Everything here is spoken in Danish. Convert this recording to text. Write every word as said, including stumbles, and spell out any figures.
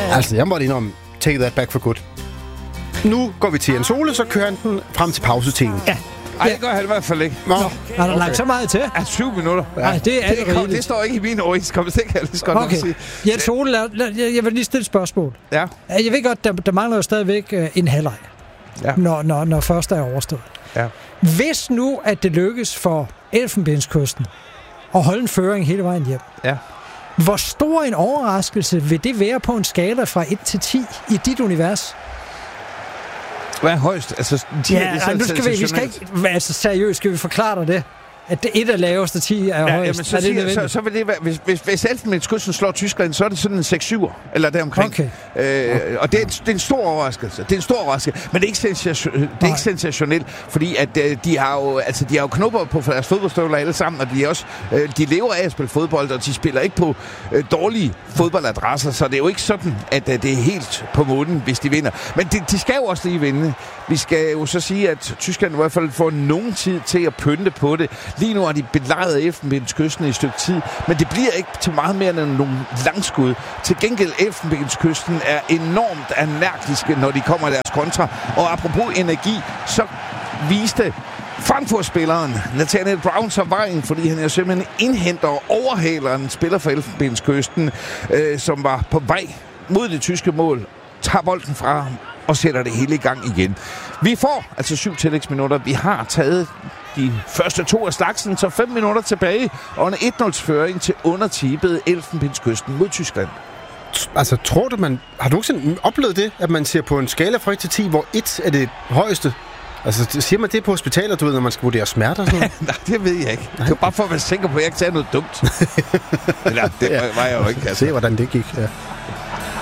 Altså, jeg måtte indrømme, take that back for good. Nu går vi til Jens Ole, så kører han den frem til pausetiden. Ja. Ej, det gør han i hvert fald ikke. Nå, Har der okay. lagt så meget til? Ja, syv minutter. Nej, det er det, det kom, rigeligt. det står ikke i min overenskomst, det kan jeg lige så godt nok Okay. sige. Jens Ole, lad, lad, jeg vil lige stille et spørgsmål. Ja. Jeg ved godt, der, der mangler jo stadigvæk uh, en halvleg, Ja. når, når, når første er overstået. Ja. Hvis nu, at det lykkes for Elfenbenskysten at holde en føring hele vejen hjem, Ja. hvor stor en overraskelse vil det være på en skala fra et til ti i dit univers? Hvad er højst? Altså, ti Ja, er det ej, nu skal vi, vi skal ikke... Altså, seriøst, skal vi forklare dig det? At det et af laveste, ti er Ja, højst. jamen, så, er det siger, så, nødvendigt? så vil det være, hvis, hvis, hvis Elfenbenskysten slår Tyskland, så er det sådan en seks syv eller deromkring. Okay. Øh, og det er, det er en stor overraskelse. Det er en stor overraskelse, men det er ikke, sensation, det er ikke sensationelt, fordi at øh, de har jo, altså de har jo knupper på deres fodboldstøvler alle sammen, og de er også, øh, de lever af at spille fodbold, og de spiller ikke på øh, dårlige fodboldadresser, så det er jo ikke sådan, at øh, det er helt på månen, hvis de vinder. Men de, de skal jo også lige vinde. Vi skal jo så sige, at Tyskland i hvert fald får nogen tid til at pynte på det. Lige nu har de belejret Elfenbenskysten i et stykke tid, men det bliver ikke til meget mere end nogle langskud. Til gengæld Elfenbenskysten er enormt energiske, når de kommer i deres kontra. Og apropos energi, så viste Frankfurt-spilleren Nathaniel Brown så vejen, fordi han jo simpelthen indhenter og overhaler en spiller fra Elfenbenskysten, øh, som var på vej mod det tyske mål, tager bolden fra ham og sætter det hele i gang igen. Vi får altså syv tillægsminutter. Vi har taget de første to af slagsen, så fem minutter tilbage, og en et nul-føring til undertipet Elfenbenskysten mod Tyskland. Altså, tror du, man... Har du nogensinde oplevet det, at man ser på en skala fra et til ti, hvor et er det højeste? Altså, siger man det på hospitaler, du ved, når man skal vurdere smerter og sådan noget? Nej, det ved jeg ikke. Det var bare for at være sikker på, at jeg ikke sagde noget dumt. Eller, det var jeg jo ikke. Altså. Se, hvordan det gik, ja.